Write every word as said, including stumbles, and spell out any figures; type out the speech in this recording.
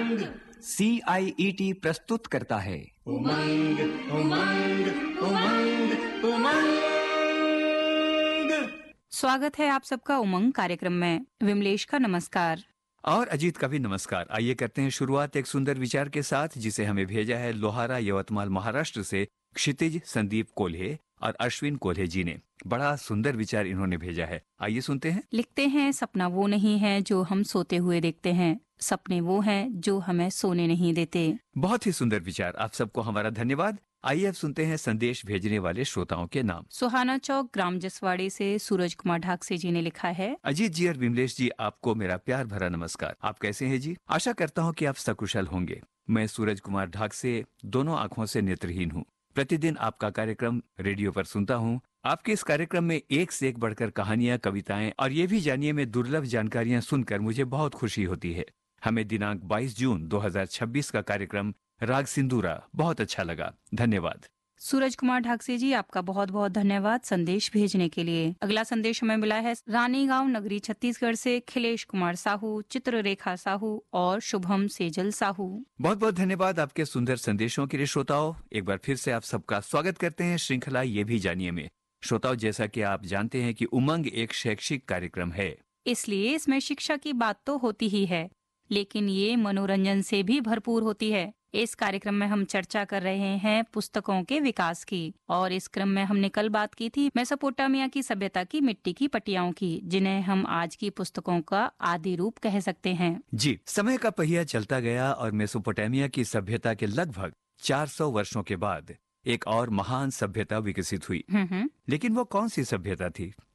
उमंग सी आई E T प्रस्तुत करता है उमंग उमंग उमंग उमंग। स्वागत है आप सबका उमंग कार्यक्रम में। विमलेश का नमस्कार और अजीत का भी नमस्कार। आइए करते हैं शुरुआत एक सुंदर विचार के साथ, जिसे हमें भेजा है लोहारा यवतमाल महाराष्ट्र से क्षितिज संदीप कोल्हे और अश्विन कोल्हे जी ने। बड़ा सुंदर विचार इन्होंने भेजा है, आइए सुनते हैं। लिखते हैं, सपना वो नहीं है जो हम सोते हुए देखते हैं, सपने वो हैं जो हमें सोने नहीं देते। बहुत ही सुंदर विचार, आप सबको हमारा धन्यवाद। आइए अब सुनते हैं संदेश भेजने वाले श्रोताओं के नाम। सुहाना चौक ग्राम जसवाड़ी से सूरज कुमार ढाकसे जी ने लिखा है। अजीत जी और विमलेश जी, आपको मेरा प्यार भरा नमस्कार। आप कैसे हैं जी? आशा करता हूं कि आप सकुशल होंगे। मैं सूरज कुमार ढाकसे दोनों आंखों से नेत्रहीन हूं। प्रतिदिन आपका कार्यक्रम रेडियो पर सुनता हूं। आपके इस कार्यक्रम में एक से एक बढ़कर कहानियां, कविताएं और ये भी जानिए में दुर्लभ जानकारियां सुनकर मुझे बहुत खुशी होती है। हमें दिनांक बाईस जून दो हज़ार छब्बीस का कार्यक्रम राग सिंदूरा बहुत अच्छा लगा। धन्यवाद। सूरज कुमार ढाकसे जी, आपका बहुत बहुत धन्यवाद संदेश भेजने के लिए। अगला संदेश हमें मिला है रानी गांव नगरी छत्तीसगढ़ से खिलेश कुमार साहू, चित्ररेखा साहू और शुभम सेजल साहू। बहुत बहुत धन्यवाद आपके सुंदर संदेशों के लिए। श्रोताओं, एक बार फिर से आप सबका स्वागत करते हैं श्रृंखला ये भी जानिए में। श्रोताओं, जैसा कि आप जानते हैं कि उमंग एक शैक्षिक कार्यक्रम है, इसलिए इसमें शिक्षा की बात तो होती ही है, लेकिन ये मनोरंजन से भी भरपूर होती है। इस कार्यक्रम में हम चर्चा कर रहे हैं पुस्तकों के विकास की, और इस क्रम में हमने कल बात की थी मेसोपोटामिया की सभ्यता की मिट्टी की पटियाओं की, जिन्हें हम आज की पुस्तकों का आदि रूप कह सकते हैं। जी, समय का पहिया चलता गया और मेसोपोटामिया की सभ्यता के लगभग चार सौ वर्षों के बाद एक और महान सभ्यता विकसित हुई। हम्म हम्म। लेकिन वो कौन सी सभ्यता थी?